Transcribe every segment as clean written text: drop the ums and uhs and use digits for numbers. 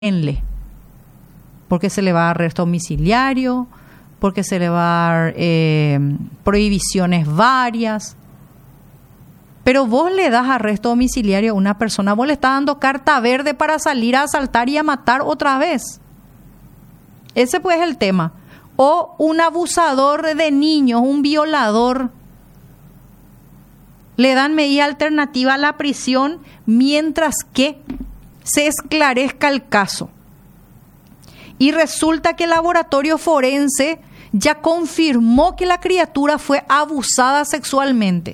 porque se le va a dar arresto domiciliario, porque se le va a dar prohibiciones varias. Pero vos le das arresto domiciliario a una persona, vos le estás dando carta verde para salir a asaltar y a matar otra vez. Ese pues es el tema. O un abusador de niños, un violador, le dan medida alternativa a la prisión mientras que se esclarezca el caso. Y resulta que el laboratorio forense ya confirmó que la criatura fue abusada sexualmente.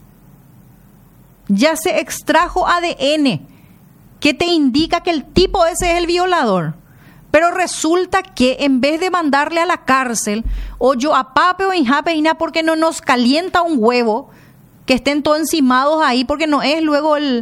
Ya se extrajo ADN que te indica que el tipo ese es el violador. Pero resulta que en vez de mandarle a la cárcel, o yo a pape o injapeina porque no nos calienta un huevo, que estén todos encimados ahí, porque no es luego el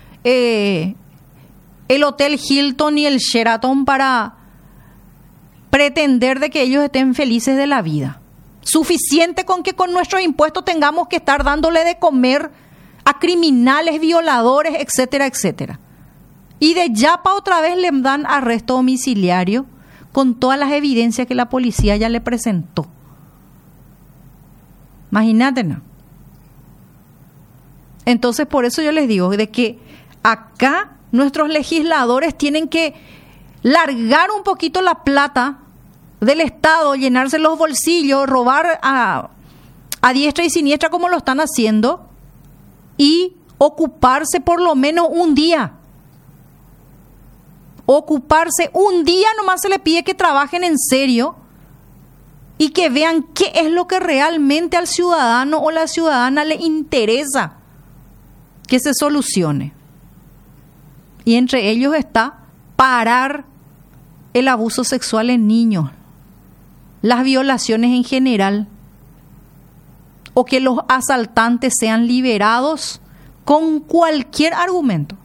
Hotel Hilton y el Sheraton para pretender de que ellos estén felices de la vida. Suficiente con que con nuestros impuestos tengamos que estar dándole de comer a criminales, violadores, etcétera, etcétera. Y de ya para otra vez le dan arresto domiciliario con todas las evidencias que la policía ya le presentó. Imagínate, ¿no? Entonces, por eso yo les digo de que acá nuestros legisladores tienen que largar un poquito la plata del Estado, llenarse los bolsillos, robar a diestra y siniestra como lo están haciendo, y ocuparse por lo menos un día. Ocuparse un día nomás se le pide que trabajen en serio y que vean qué es lo que realmente al ciudadano o la ciudadana le interesa que se solucione. Y entre ellos está parar el abuso sexual en niños, las violaciones en general, o que los asaltantes sean liberados con cualquier argumento.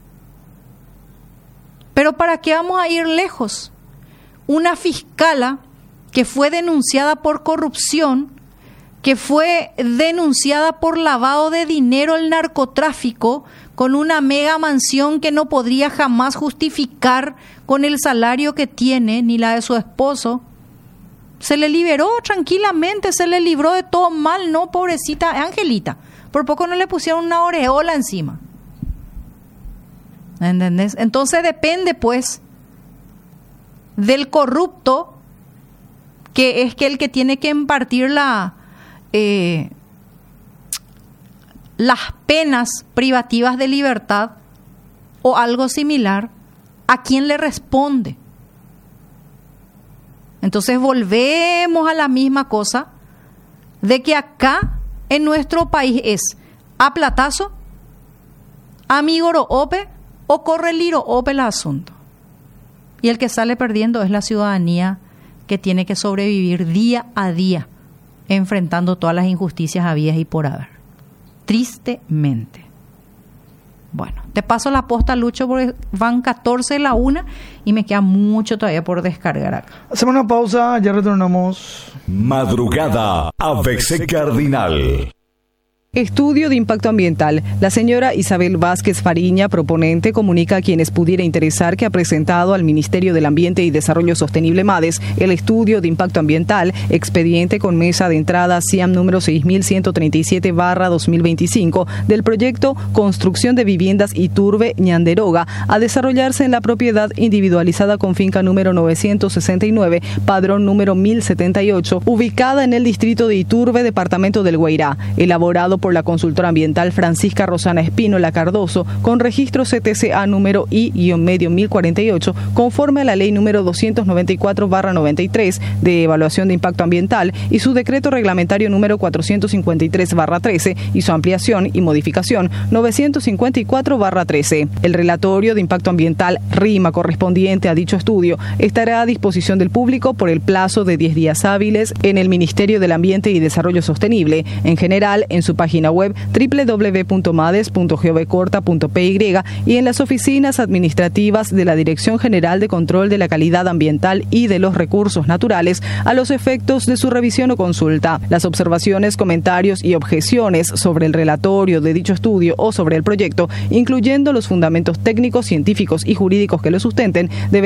Pero ¿para qué vamos a ir lejos? Una fiscala que fue denunciada por corrupción, que fue denunciada por lavado de dinero, el narcotráfico, con una mega mansión que no podría jamás justificar con el salario que tiene, ni la de su esposo, se le liberó tranquilamente, se le libró de todo mal, ¿no? Pobrecita Angelita. Por poco no le pusieron una aureola encima. ¿Entendés? Entonces depende, pues, del corrupto, que es que el que tiene que impartir las penas privativas de libertad o algo similar, ¿a quién le responde? Entonces volvemos a la misma cosa de que acá en nuestro país es a platazo, amigoro ope o corre liro ope el asunto. Y el que sale perdiendo es la ciudadanía, que tiene que sobrevivir día a día enfrentando todas las injusticias habidas y por haber. Tristemente. Bueno, te paso la posta, Lucho, porque van 14 de la 1 y me queda mucho todavía por descargar acá. Hacemos una pausa, ya retornamos. Madrugada, ABC Cardinal. Estudio de impacto ambiental. La señora Isabel Vázquez Fariña, proponente, comunica a quienes pudiera interesar que ha presentado al Ministerio del Ambiente y Desarrollo Sostenible MADES el estudio de impacto ambiental, expediente con mesa de entrada CIAM número 6137/2025 del proyecto Construcción de Viviendas Iturbe Ñanderoga, a desarrollarse en la propiedad individualizada con finca número 969, padrón número 1078, ubicada en el distrito de Iturbe, departamento del Guairá, elaborado por la consultora ambiental Francisca Rosana Espínola Cardoso, con registro CTCA número I-medio 1048, conforme a la ley número 294/93 de evaluación de impacto ambiental y su decreto reglamentario número 453/13 y su ampliación y modificación 954/13. El relatorio de impacto ambiental RIMA correspondiente a dicho estudio estará a disposición del público por el plazo de 10 días hábiles en el Ministerio del Ambiente y Desarrollo Sostenible, en general en su página página web www.mades.govcorta.py y en las oficinas administrativas de la Dirección General de Control de la Calidad Ambiental y de los Recursos Naturales a los efectos de su revisión o consulta. Las observaciones, comentarios y objeciones sobre el relatorio de dicho estudio o sobre el proyecto, incluyendo los fundamentos técnicos, científicos y jurídicos que lo sustenten, deben